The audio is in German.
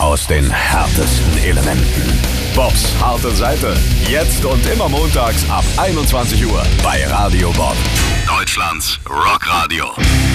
aus den härtesten Elementen. Bobs harte Seite. Jetzt und immer montags ab 21 Uhr bei Radio Bob. Deutschlands Rockradio.